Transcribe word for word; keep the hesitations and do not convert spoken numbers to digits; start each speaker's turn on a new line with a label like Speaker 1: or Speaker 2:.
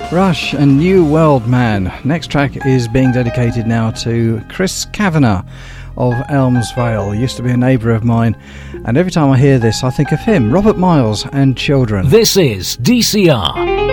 Speaker 1: Rush and New World Man. Next track is being dedicated now to Chris Kavanagh of Elms Vale. He used to be a neighbour of mine, and every time I hear this I think of him, Robert Miles and Children.
Speaker 2: This is D C R.